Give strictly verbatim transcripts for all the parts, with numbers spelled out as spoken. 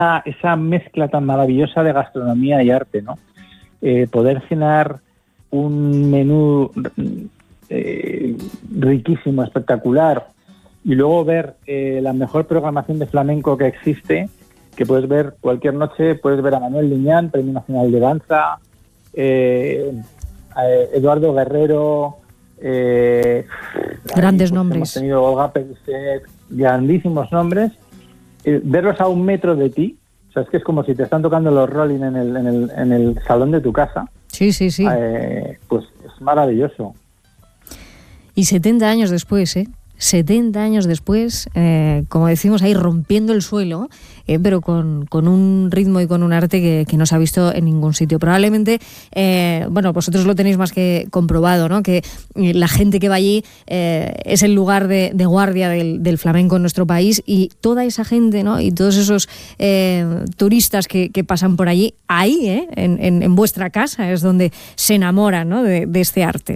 esa mezcla tan maravillosa de gastronomía y arte, ¿no? Eh, poder cenar un menú eh, riquísimo, espectacular, y luego ver eh, la mejor programación de flamenco que existe, que puedes ver cualquier noche, puedes ver a Manuel Liñán, Premio Nacional de Danza, eh, a Eduardo Guerrero, eh, grandes pues nombres. Hemos tenido Olga Perisset, grandísimos nombres. Eh, verlos a un metro de ti, o sea, es que es como si te están tocando los Rolling en el, en el, en el salón de tu casa. Sí, sí, sí. Eh, pues es maravilloso. Y setenta años después, ¿eh? setenta años después, eh, como decimos ahí, rompiendo el suelo, eh, pero con, con un ritmo y con un arte que, que no se ha visto en ningún sitio. Probablemente, eh, bueno, vosotros lo tenéis más que comprobado, ¿no? Que eh, la gente que va allí eh, es el lugar de, de guardia del, del flamenco en nuestro país, y toda esa gente, ¿no? Y todos esos eh, turistas que, que pasan por allí, ahí, ¿eh? en, en, en vuestra casa, es donde se enamoran, ¿no? de, de este arte.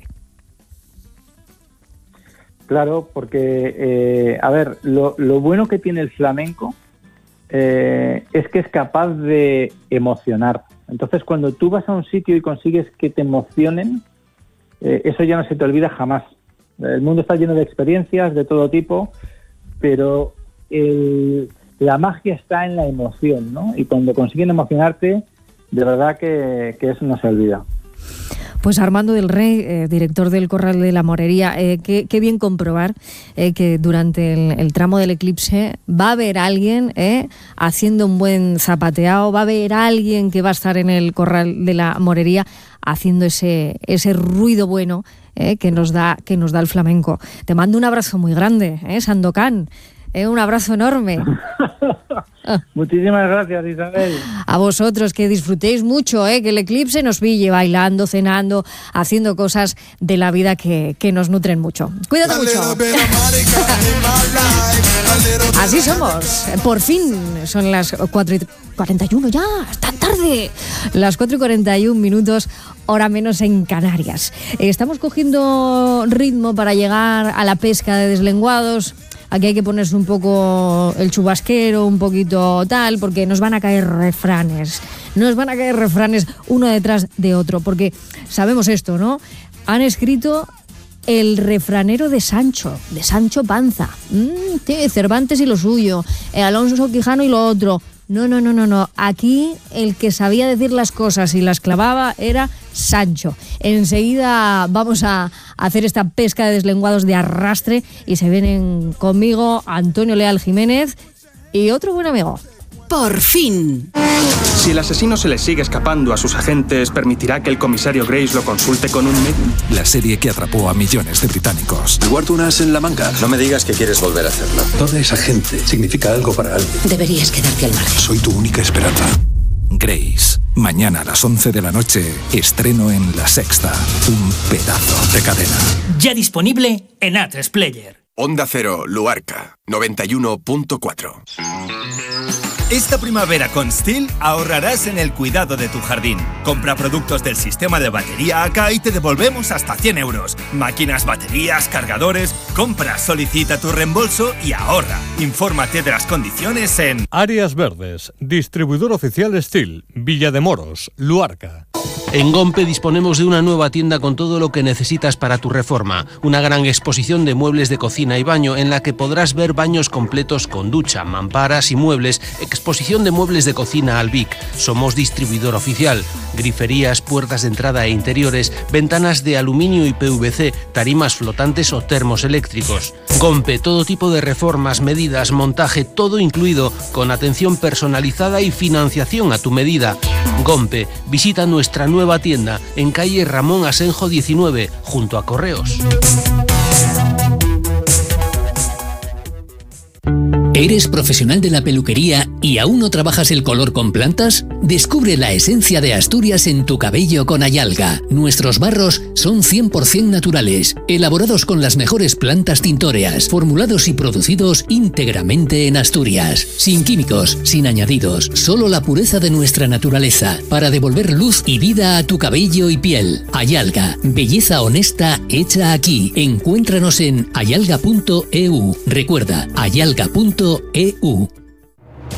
Claro, porque, eh, a ver, lo, lo bueno que tiene el flamenco eh, es que es capaz de emocionar. Entonces, cuando tú vas a un sitio y consigues que te emocionen, eh, eso ya no se te olvida jamás. El mundo está lleno de experiencias de todo tipo, pero el, la magia está en la emoción, ¿no? Y cuando consiguen emocionarte, de verdad que, que eso no se olvida. Pues Armando del Rey, eh, director del Corral de la Morería, eh, qué, qué bien comprobar eh, que durante el, el tramo del eclipse va a haber alguien eh, haciendo un buen zapateado, va a haber alguien que va a estar en el Corral de la Morería haciendo ese, ese ruido bueno eh, que nos da, que nos da el flamenco. Te mando un abrazo muy grande, eh, Sandokan. Eh, un abrazo enorme. Muchísimas gracias, Isabel. A vosotros, que disfrutéis mucho, ¿eh? Que el eclipse nos pille bailando, cenando, haciendo cosas de la vida que, que nos nutren mucho. Cuídate mucho. Así somos. Por fin son las cuatro y cuarenta y uno ya. Es tan tarde. Las cuatro y cuarenta y uno minutos, hora menos en Canarias. Estamos cogiendo ritmo para llegar a la pesca de deslenguados. Aquí hay que ponerse un poco el chubasquero, un poquito tal, porque nos van a caer refranes. Nos van a caer refranes uno detrás de otro, porque sabemos esto, ¿no? Han escrito el refranero de Sancho, de Sancho Panza. Mm, sí, Cervantes y lo suyo, el Alonso Quijano y lo otro. No, no, no, no, no. Aquí el que sabía decir las cosas y las clavaba era Sancho. Enseguida vamos a hacer esta pesca de deslenguados de arrastre y se vienen conmigo Antonio Leal Jiménez y otro buen amigo. Por fin. Si el asesino se le sigue escapando a sus agentes, ¿permitirá que el comisario Grace lo consulte con un médico? La serie que atrapó a millones de británicos. Guardo un as en la manga. No me digas que quieres volver a hacerlo. Toda esa gente significa algo para alguien. Deberías quedarte al margen. Soy tu única esperanza. Grace. Mañana a las once de la noche, estreno en La Sexta. Un pedazo de cadena. Ya disponible en A tres Player. Onda Cero, Luarca, noventa y uno punto cuatro. Esta primavera con Stihl ahorrarás en el cuidado de tu jardín. Compra productos del sistema de batería A K y te devolvemos hasta cien euros. Máquinas, baterías, cargadores. Compra, solicita tu reembolso y ahorra. Infórmate de las condiciones en Áreas Verdes, distribuidor oficial Stihl, Villa de Moros, Luarca. En Gompe disponemos de una nueva tienda con todo lo que necesitas para tu reforma. Una gran exposición de muebles de cocina y baño en la que podrás ver baños completos con ducha, mamparas y muebles. Exposición de muebles de cocina Albic. Somos distribuidor oficial. Griferías, puertas de entrada e interiores, ventanas de aluminio y P V C, tarimas flotantes o termos eléctricos. Gompe, todo tipo de reformas, medidas, montaje, todo incluido, con atención personalizada y financiación a tu medida. Gompe, visita nuestra nueva tienda en calle Ramón Asenjo diecinueve, junto a Correos. ¿Eres profesional de la peluquería y aún no trabajas el color con plantas? Descubre la esencia de Asturias en tu cabello con Ayalga. Nuestros barros son cien por ciento naturales, elaborados con las mejores plantas tintóreas, formulados y producidos íntegramente en Asturias. Sin químicos, sin añadidos, solo la pureza de nuestra naturaleza, para devolver luz y vida a tu cabello y piel. Ayalga, belleza honesta hecha aquí. Encuéntranos en ayalga punto e u. Recuerda, ayalga punto e u.